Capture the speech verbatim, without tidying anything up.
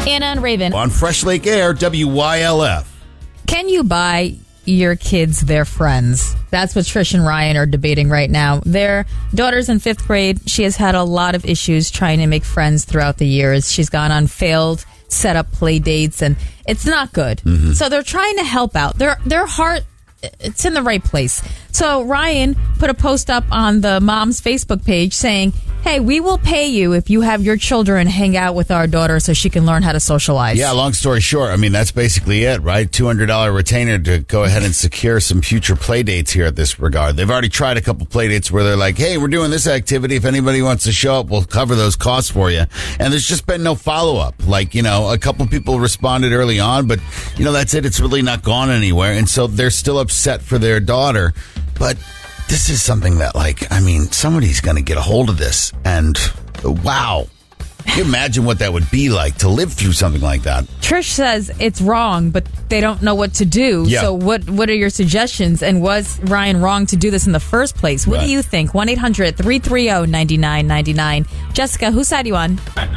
Anna and Raven. On Fresh Lake Air, W Y L F. Can you buy your kids their friends? That's what Trish and Ryan are debating right now. Their daughter's in fifth grade. She has had a lot of issues trying to make friends throughout the years. She's gone on failed set up play dates, and it's not good. Mm-hmm. So they're trying to help out. Their their heart, it's in the right place. So Ryan put a post up on the mom's Facebook page saying, hey, we will pay you if you have your children hang out with our daughter so she can learn how to socialize. Yeah, long story short, I mean, that's basically it, right? two hundred dollars retainer to go ahead and secure some future play dates here at this regard. They've already tried a couple play dates where they're like, hey, we're doing this activity. If anybody wants to show up, we'll cover those costs for you. And there's just been no follow-up. Like, you know, a couple people responded early on, but, you know, that's it. It's really not gone anywhere. And so they're still upset for their daughter. But this is something that, like, I mean, somebody's going to get a hold of this. And wow. Can you imagine what that would be like to live through something like that? Trish says it's wrong, but they don't know what to do. Yeah. So what what are your suggestions? And was Ryan wrong to do this in the first place? What Right. do you think? one eight hundred three three zero nine nine nine nine. Jessica, whose side are you on?